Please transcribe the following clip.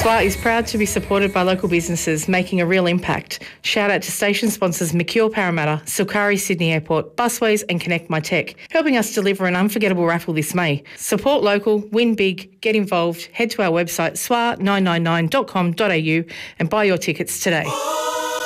SWA is proud to be supported by local businesses making a real impact. Shout out to station sponsors Mercure Parramatta, Silkari Sydney Airport, Busways and Connect My Tech, helping us deliver an unforgettable raffle this May. Support local, win big, get involved. Head to our website swa999.com.au and buy your tickets today.